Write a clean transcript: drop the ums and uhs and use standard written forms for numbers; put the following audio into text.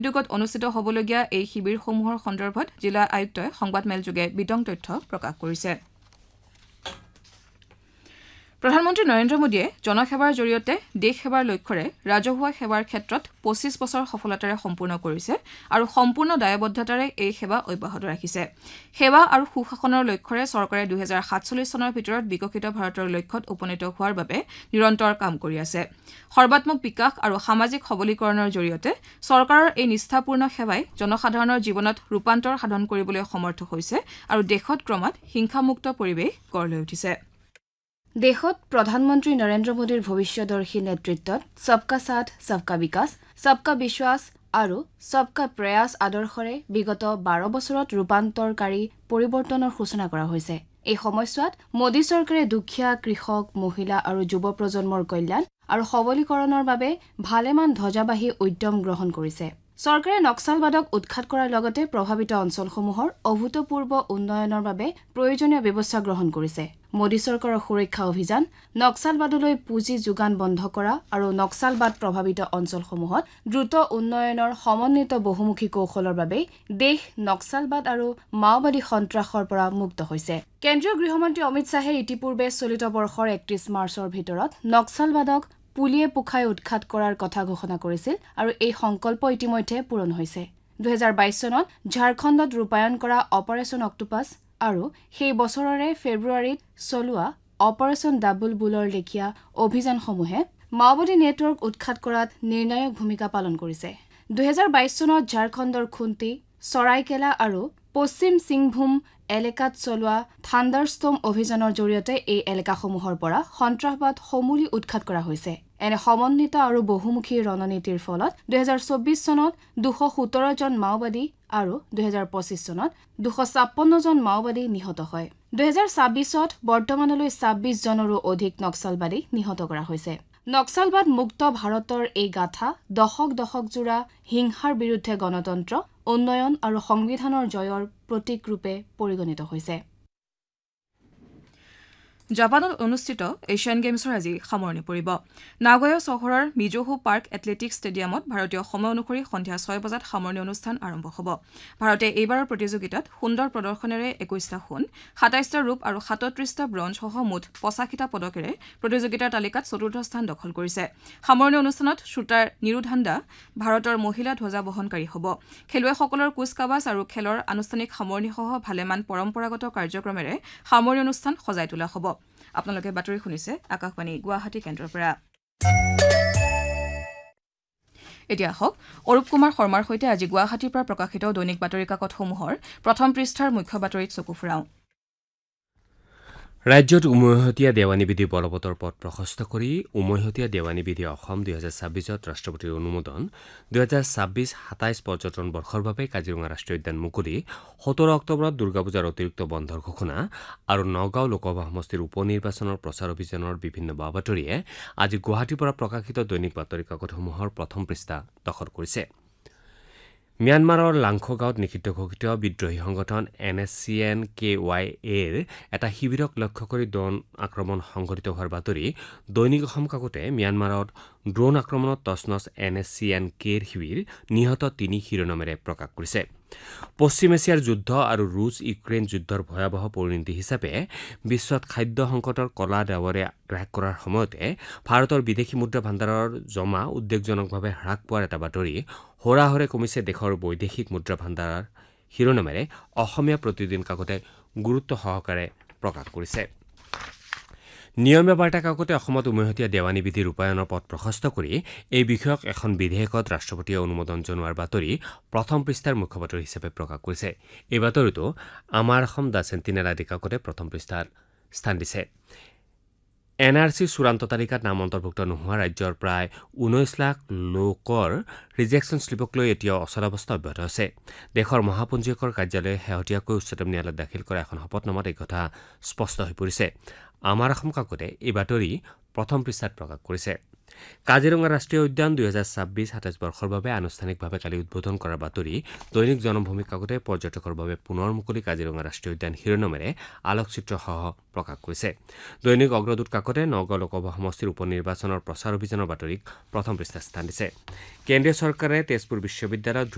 উদ্যোগত অনুষ্ঠিত হ'বলগীয়া এই শিবিৰসমূহৰ সন্দৰ্ভত জিলা আয়ুক্তই সংবাদমেলযোগে বিতং তথ্য প্ৰকাশ কৰিছে প্ৰধানমন্ত্ৰী নৰেন্দ্ৰ মোদীয়ে জনসেৱাৰ জৰিয়তে দেশ সেৱাৰ লক্ষ্যৰে ৰাজহুৱা সেৱাৰ ক্ষেত্ৰত ২৫ বছৰ সফলতাৰে সম্পূৰ্ণ কৰিছে আৰু সম্পূৰ্ণ দায়বদ্ধতাৰে এই সেৱা অব্যাহত ৰাখিছে সেৱা আৰু সুশাসনৰ লক্ষ্যৰে চৰকাৰে ২০৪৭ চনৰ ভিতৰত বিকশিত ভাৰতৰ লক্ষ্যত উপনীত হোৱাৰ বাবে নিৰন্তৰ কাম কৰি আছে সৰ্বাত্মক বিকাশ আৰু সামাজিক সবলীকৰণৰ জৰিয়তে চৰকাৰৰ এই নিষ্ঠাপূৰ্ণ সেৱাই জনসাধাৰণৰ জীৱনত ৰূপান্তৰ সাধন কৰিবলৈ সমৰ্থ হৈছে আৰু দেশত ক্ৰমাৎ হিংসামুক্ত পৰিৱেশ গঢ় লৈ উঠিছে দেশত প্ৰধানমন্ত্ৰী নৰেন্দ্ৰ মোদীৰ ভৱিষ্যদৰ্শী নেতৃত্বত সবকা সাথ সবকা বিকাশ সবকা বিশ্বাস আৰু সবকা প্ৰয়াস আদৰ্শৰে বিগত ১২ বছৰত ৰূপান্তৰকাৰী পৰিৱৰ্তনৰ সূচনা কৰা হৈছে এই সময়ছোৱাত মোদী চৰকাৰে দুখীয়া কৃষক মহিলা আৰু যুৱ প্ৰজন্মৰ কল্যাণ আৰু সবলীকৰণৰ বাবে ভালেমান ধ্বজাবাহী উদ্যম গ্ৰহণ কৰিছে চৰকাৰে নক্সালবাদক উৎখাত কৰাৰ লগতে প্ৰভাৱিত অঞ্চলসমূহৰ অভূতপূৰ্ব উন্নয়নৰ বাবে প্ৰয়োজনীয় ব্যৱস্থা গ্ৰহণ কৰিছে মোদী চৰকাৰৰ সুৰক্ষা অভিযান নক্সালবাদলৈ পুঁজি যোগান বন্ধ কৰা আৰু নক্সালবাদ প্ৰভাৱিত অঞ্চলসমূহত দ্ৰুত উন্নয়নৰ সমন্বিত বহুমুখী কৌশলৰ বাবে দেশ নক্সালবাদ আৰু মাওবাদী সন্ত্ৰাসৰ পৰা মুক্ত হৈছে কেন্দ্ৰীয় গৃহমন্ত্ৰী অমিত শাহে ইতিপূৰ্বে চলিত বৰ্ষৰ ৩১ মাৰ্চৰ ভিতৰত নক্সালবাদক পুলিয়ে পোখাই উৎখাত কৰাৰ কথা ঘোষণা কৰিছিল আৰু এই সংকল্প ইতিমধ্যে পূৰণ হৈছে ২০২২ চনত ঝাৰখণ্ডত ৰূপায়ণ কৰা অপাৰেচন অক্টোপাছ আৰু সেই বছৰৰে ফেব্ৰুৱাৰীত চলোৱা অপাৰেচন ডাবল বুলৰ লেখীয়া অভিযানসমূহে মাওবাদী নেটৱৰ্ক উৎখাত কৰাত নিৰ্ণায়ক ভূমিকা পালন কৰিছে ২০২২ চনত ঝাৰখণ্ডৰ খুন্তি চৰাইকেলা আৰু পশ্চিম সিংভূম এলেকাত চলোৱা থাণ্ডাৰষ্টৰ্ম অভিযানৰ জৰিয়তে এই এলেকাসমূহৰ পৰা সন্ত্ৰাসবাদ সমূলি উৎখাত কৰা হৈছে এনে সমন্বিত আৰু বহুমুখী ৰণনীতিৰ ফলত ২০২৪ চনত ২১৭ জন মাওবাদী আৰু ২০২৫ চনত ২৫৬ জন মাওবাদী নিহত হয় ২০২৬ত বৰ্তমানলৈ ২৬ জনৰো অধিক নক্সালবাদী নিহত কৰা হৈছে নক্সালবাদ মুক্ত ভাৰতৰ এই গাথা দশক জোৰা হিংসাৰ বিৰুদ্ধে গণতন্ত্ৰ উন্নয়ন আৰু সংবিধানৰ জয়ৰ প্ৰতীক ৰূপে পৰিগণিত হৈছে জাপানত অনুষ্ঠিত এছিয়ান গেমছৰ আজি সামৰণি পৰিব নাগোয়া চহৰৰ মিজোহো পাৰ্ক এথলেটিক্স ষ্টেডিয়ামত ভাৰতীয় সময় অনুসৰি সন্ধিয়া ৬ বজাত সামৰণি অনুষ্ঠান আৰম্ভ হ'ব ভাৰতে এইবাৰৰ প্ৰতিযোগিতাত সুন্দৰ প্ৰদৰ্শনেৰে ২১টা সোণ ২৭টা ৰূপ আৰু ৩৭টা ব্ৰঞ্জসহ মুঠ ৮৫টা পদকেৰে প্ৰতিযোগিতাৰ তালিকাত চতুৰ্থ স্থান দখল কৰিছে সামৰণি অনুষ্ঠানত শ্বুটাৰ নিৰুধান্দা ভাৰতৰ মহিলা ধ্বজা বহনকাৰী হ'ব খেলুৱৈসকলৰ কুচকাৱাজ আৰু খেলৰ আনুষ্ঠানিক সামৰণিসহ ভালেমান পৰম্পৰাগত কাৰ্যক্ৰমেৰে সামৰণি অনুষ্ঠান সজাই তোলা হ'ব আপোনালোকে বাতৰি শুনিছে আকাশবাণী গুৱাহাটী কেন্দ্ৰৰ পৰা এতিয়া হওক অৰূপ কুমাৰ শৰ্মাৰ সৈতে আজি গুৱাহাটীৰ পৰা প্ৰকাশিত দৈনিক বাতৰি কাকতসমূহৰ প্ৰথম পৃষ্ঠাৰ মুখ্য বাতৰিত চকু ফুৰাওঁ ৰাজ্যত উমৈহতীয়া দেৱানী বিধি বলবৎৰ পথ প্ৰশস্ত কৰি উমৈহতীয়া দেৱানী বিধি অসম ২০২৬ত ৰাষ্ট্ৰপতিৰ অনুমোদন ২০২৬-২৭ পৰ্যটন বৰ্ষৰ বাবে কাজিৰঙা ৰাষ্ট্ৰীয় উদ্যান মুকলি ১৭ অক্টোবৰত দুৰ্গা পূজাৰ অতিৰিক্ত বন্ধৰ ঘোষণা আৰু নগাঁও লোকসভা সমষ্টিৰ উপ নিৰ্বাচনৰ প্ৰচাৰ অভিযানৰ বিভিন্ন বাতৰিয়ে আজি গুৱাহাটীৰ পৰা প্ৰকাশিত দৈনিক বাতৰি কাকতসমূহৰ প্ৰথম পৃষ্ঠা দখল কৰিছে ম্যানমাৰৰ লাংখো গাঁৱত নিষিদ্ধ ঘোষিত বিদ্ৰোহী সংগঠন NSCN-KYA-ৰ এটা শিবিৰক লক্ষ্য কৰি ড্ৰোন আক্ৰমণ সংঘটিত হোৱাৰ বাতৰি দৈনিক অসম কাকতে ম্যানমাৰত ড্ৰোন আক্ৰমণত তছনছ NSCN-K-ৰ শিবিৰ নিহত ৩ শিৰোনামেৰে প্ৰকাশ কৰিছে পশ্চিম এছিয়াৰ যুদ্ধ আৰু ৰুছ ইউক্ৰেইন যুদ্ধৰ ভয়াৱহ পৰিণতি হিচাপে বিশ্বত খাদ্য সংকটৰ কলা ডাৱৰে গ্ৰাস কৰাৰ সময়তে ভাৰতৰ বিদেশী মুদ্ৰা ভাণ্ডাৰৰ জমা উদ্বেগজনকভাৱে হ্ৰাস পোৱাৰ এটা বাতৰি হোৰাহৰে কমিছে দেশৰ বৈদেশিক মুদ্ৰা ভাণ্ডাৰৰ শিৰোনামেৰে অসমীয়া প্ৰতিদিন কাকতে গুৰুত্ব সহকাৰে প্ৰকাশ কৰিছে নিয়মীয়া বাৰ্তা কাকতে অসমত উমৈহতীয়া দেৱানী বিধি ৰূপায়ণৰ পথ প্ৰশস্ত কৰি এই বিষয়ক এখন বিধেয়কত ৰাষ্ট্ৰপতিয়ে অনুমোদন জনোৱাৰ বাতৰি প্ৰথম পৃষ্ঠাৰ মুখ্য বাতৰি হিচাপে প্ৰকাশ কৰিছে এই বাতৰিটো আমাৰ অসম দা চেণ্টিনেল আদি কাকতে প্ৰথম পৃষ্ঠাত স্থান দিছে NRC চূড়ান্ত তালিকাত নাম অন্তৰ্ভুক্ত নোহোৱা ৰাজ্যৰ প্ৰায় ১৯ লাখ লোকৰ ৰিজেকশ্যন শ্লিপক লৈ এতিয়াও অচলাৱস্থা অব্যাহত আছে দেশৰ মহাপঞ্জীয়কৰ কাৰ্যালয়ে শেহতীয়াকৈ উচ্চতম ন্যায়ালয়ত দাখিল কৰা এখন শপতনামাত এই কথা স্পষ্ট হৈ পৰিছে আমাৰ অসম কাকতে এই বাতৰি প্ৰথম পৃষ্ঠাত প্ৰকাশ কৰিছে কাজিৰঙা ৰাষ্ট্ৰীয় উদ্যান ২০২৬-২৭ বৰ্ষৰ বাবে আনুষ্ঠানিকভাৱে কালি উদ্বোধন কৰাৰ বাতৰি দৈনিক জনমভূমি কাকতে পৰ্যটকৰ বাবে পুনৰ মুকলি কাজিৰঙা ৰাষ্ট্ৰীয় উদ্যান শিৰোনামেৰে আলোকচিত্ৰসহ প্ৰকাশ কৰিছে দৈনিক অগ্ৰদূত কাকতে নগাঁও লোকসভা সমষ্টিৰ উপ নিৰ্বাচনৰ প্ৰচাৰ অভিযানৰ বাতৰিক প্ৰথম পৃষ্ঠাত স্থান দিছে কেন্দ্ৰীয় চৰকাৰে তেজপুৰ বিশ্ববিদ্যালয়ত